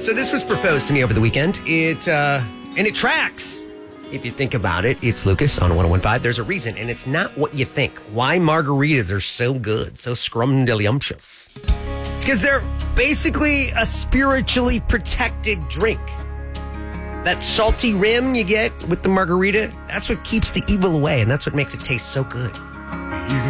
So this was proposed to me over the weekend. And it tracks. If you think about it, it's Lucas on 101.5. There's a reason, and it's not what you think. Why margaritas are so good, so scrumdiddlyumptious. It's because they're basically a spiritually protected drink. That salty rim you get with the margarita, that's what keeps the evil away, and that's what makes it taste so good.